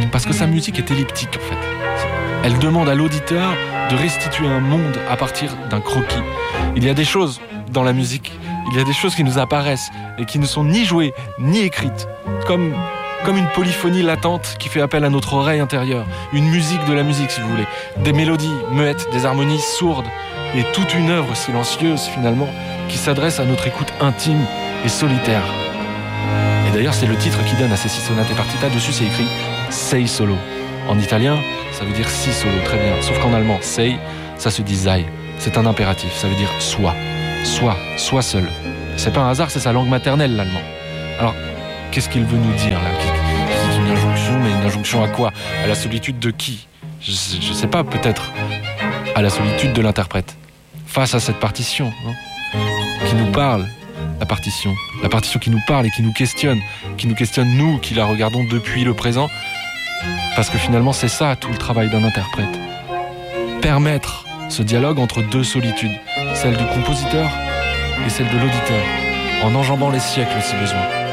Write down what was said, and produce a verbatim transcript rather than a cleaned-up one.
parce que sa musique est elliptique en fait. Elle demande à l'auditeur de restituer un monde à partir d'un croquis. Il y a des choses dans la musique, il y a des choses qui nous apparaissent et qui ne sont ni jouées ni écrites, comme, comme une polyphonie latente qui fait appel à notre oreille intérieure, une musique de la musique si vous voulez, des mélodies muettes, des harmonies sourdes et toute une œuvre silencieuse finalement qui s'adresse à notre écoute intime et solitaire. Et d'ailleurs c'est le titre qui donne à ces six sonates et partita. Dessus c'est écrit sei solo. En italien ça veut dire si solo, très bien, sauf qu'en allemand sei ça se dit sei, c'est un impératif, ça veut dire sois, sois, sois seul. C'est pas un hasard, c'est sa langue maternelle l'allemand. Alors qu'est-ce qu'il veut nous dire là? C'est une injonction, mais une injonction à quoi? À la solitude de qui? Je, je sais pas, peut-être à la solitude de l'interprète face à cette partition, hein, qui nous parle, la partition, la partition qui nous parle et qui nous questionne, qui nous questionne nous, qui la regardons depuis le présent, parce que finalement c'est ça tout le travail d'un interprète. Permettre ce dialogue entre deux solitudes, celle du compositeur et celle de l'auditeur, en enjambant les siècles si besoin.